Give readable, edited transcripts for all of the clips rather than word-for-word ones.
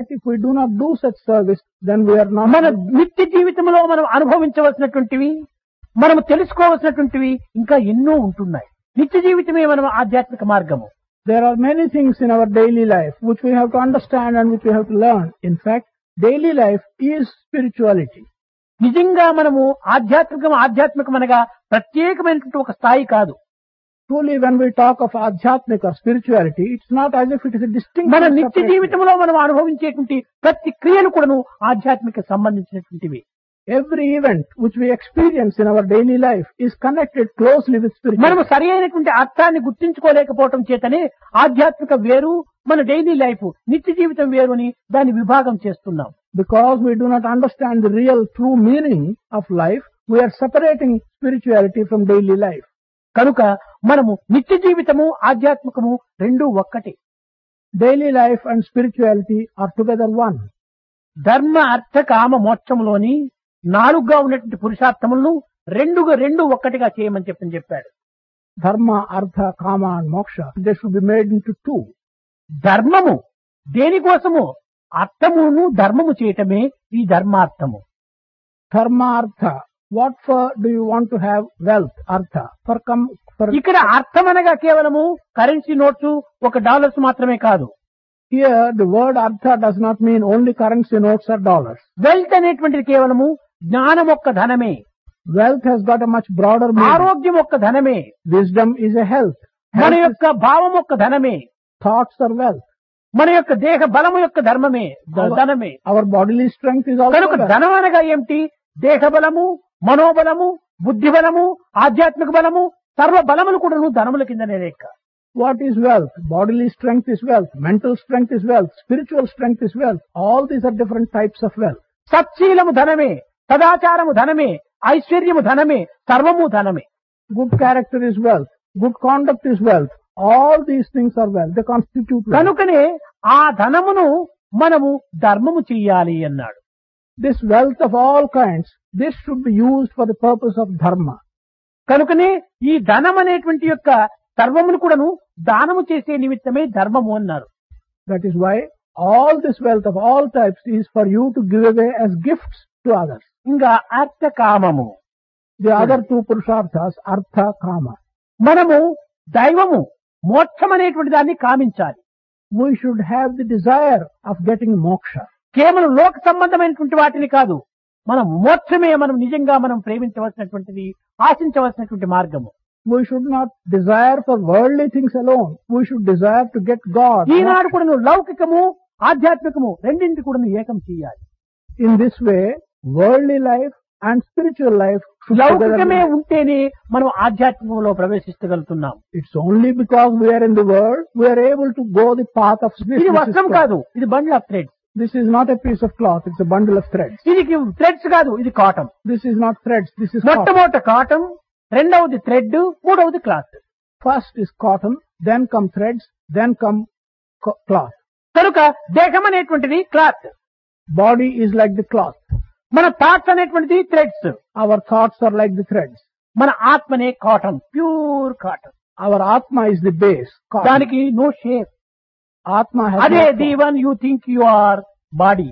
If we do not do such service, then we are not. మన నిత్య జీవితంలో మనం అనుభవించవలసినటువంటివి, మనం తెలుసుకోవలసినటువంటివి ఇంకా ఎన్నో ఉంటున్నాయి. నిత్య జీవితమే మనం ఆధ్యాత్మిక మార్గము. There are many things in our daily life which we have to understand and which we have to learn. In fact, daily life is spirituality. నిజంగా మనము ఆధ్యాత్మికం అనగా ప్రత్యేకమైనటువంటి ఒక స్థాయి కాదు. Truly, when we talk of adhyatmika or spirituality, it's not as if it is a distinct. మన నిత్య జీవితంలో మనం అనుభవించేటువంటి ప్రతి క్రియలు కూడాను ఆధ్యాత్మిక సంబంధించినటువంటివి. Every event which we experience in our daily life is connected closely with spirituality. మనము సరి అయినటువంటి అర్థాన్ని గుర్తించుకోలేకపోవటం చేతనే ఆధ్యాత్మిక వేరు, మన డైలీ లైఫ్ నిత్య జీవితం వేరు అని దాన్ని విభాగం చేస్తున్నాం. Because we do not understand the real true meaning of life, we are separating spirituality from daily life. కనుక మనము నిత్య జీవితము ఆధ్యాత్మికము రెండూ ఒక్కటే. Daily life and spirituality are together one. ధర్మ అర్థ కామ మోక్షములోని నాలుగుగా ఉన్నటువంటి పురుషార్థములను రెండు ఒక్కటిగా చేయమని చెప్పాడు. Dharma, artha, kama and moksha, they should be made into two. ధర్మము దేనికోసము? అర్థమును ధర్మము చేయటమే ఈ ధర్మార్థము. Dharma, artha. What for do you want to have wealth, artha? For ఇక్కడ అర్థం అనగా కేవలము కరెన్సీ నోట్స్ $1 మాత్రమే కాదు. Here the word artha does not mean only currency notes or dollars. Wealth అనేటువంటిది కేవలము జ్ఞానం ఒక్క ధనమే. Wealth has got a much broader meaning. ఆరోగ్యం ఒక్క ధనమే. Wisdom is a health. మన యొక్క భావం ఒక్క ధనమే. Thoughts are wealth. మన యొక్క దేహ బలము యొక్క ధనమే. Our bodily strength is also కనుక wealth. ధనం అనగా ఏమిటి? దేహ బలము, మనోబలము, బుద్ధి బలము, ఆధ్యాత్మిక బలము, సర్వ బలములు కూడా ధనముల కిందనే లెక్క. What is wealth? Bodily strength is wealth. Mental strength is wealth. Spiritual strength is wealth. All these are different types of wealth. సత్శీలము ధనమే, సదాచారము ధనమే, ఐశ్వర్యము ధనమే, సర్వము ధనమే. Good character is wealth. Good conduct is wealth. All these things are wealth. They constitute wealth. కనుకనే ఆ ధనమును మనము ధర్మము చెయ్యాలి అన్నాడు. This wealth of all kinds, this should be used for the purpose of dharma. కనుకనే ఈ ధనం అనేటువంటి యొక్క సర్వమును కూడాను దానము చేసే నిమిత్తమే ధర్మము అన్నారు. That is why all this wealth of all types is for you to give away as gifts to others. ఇంకా అర్థ కామము. The other two purusharthas, artha, kama. మనము దైవము మోక్షం అనేటువంటి దాన్ని కామించాలి. We should have the desire of getting moksha. కేవలం లోక సంబంధమైనటువంటి వాటిని కాదు, మనం మోక్షమే మనం నిజంగా మనం ప్రేమించవలసినటువంటిది, ఆశించవలసినటువంటి మార్గము. We should not desire for worldly things alone. We should desire to get God. ఈనాడు కూడా నువ్వు లౌకికము ఆధ్యాత్మికము రెండింటి కూడా నువ్వు ఏకం చేయాలి. In this way, worldly life and spiritual life should లౌకికమే together. ఉంటేనే మనం ఆధ్యాత్మికంలో ప్రవేశించగలుగుతున్నాం. It's only because we are in the world we are able to go the path of ఇది spiritual. వస్త్రం కాదు, ఇది bundle of threads. This is not a piece of cloth. It's a bundle of threads. ఇది threads కాదు, ఇది cotton. This is not threads. This is cotton. మొట్టమొదట cotton, రెండవది thread, మూడవది cloth. First is cotton, then come threads, then come cloth. కనుక దేహం అనేటువంటిది cloth, Body is like the cloth. మన థాట్స్ అనేటువంటిది threads, Our thoughts are like the threads. మన ఆత్మనే cotton, pure cotton. Our atma is the base. Cotton. దానికి no shape. Atma has అదే no the form. One you think you or body,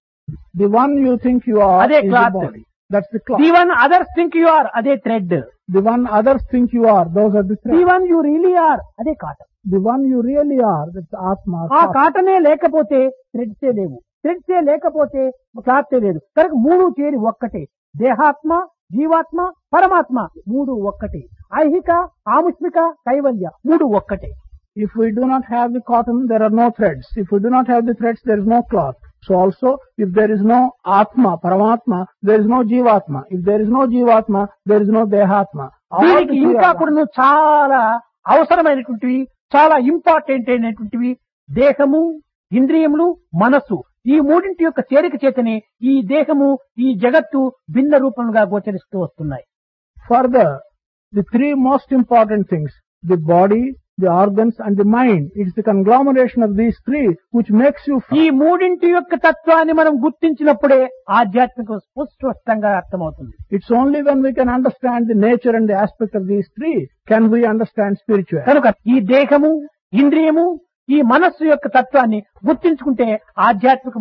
The one you think you are అదే is the cloth. body. That's the cloth. The one others think you are అదే thread, The one others think you are, those are the the threads. One you really are అదే cotton. The one you really are, that's atma. ఆ cotton. కాటనే లేకపోతే థ్రెడ్సే లేవు, థ్రెడ్సే లేకపోతే క్లాతే లేదు. కనుక మూడు చేరి ఒక్కటే. దేహాత్మ, జీవాత్మ, పరమాత్మ మూడు ఒక్కటే. ఐహిక, ఆముష్మిక, కైవల్య మూడు ఒక్కటే. If we do not have the cotton, there are no threads. If we do not have the threads, there is no cloth. So also, if there is no Atma, Paramatma, there is no Jivatma. If there is no Jivatma, there is no Dehatma. All the దీనికి three ఇంకా are కూడా చాలా అవసరమైనటువంటివి, చాలా important అయినటువంటివి దేహము, ఇంద్రియములు, మనస్సు. ఈ మూడింటి యొక్క చేరిక చేతనే ఈ దేహము, ఈ జగత్తు భిన్న రూపంగా గోచరిస్తూ వస్తున్నాయి. Further, the three most important things, the body, the organs and the mind, it's the conglomeration of these three which makes you ఈ మూడింటి యొక్క తత్వాన్ని మనం గుర్తించినప్పుడే ఆధ్యాత్మిక స్పష్టంగా అర్థమవుతుంది. It's only when we can understand the nature and the aspect of these three can we understand spirituality. కనుక ఈ దేహము, ఇంద్రియము, ఈ మనస్సు యొక్క తత్వాన్ని గుర్తించుకుంటే ఆధ్యాత్మిక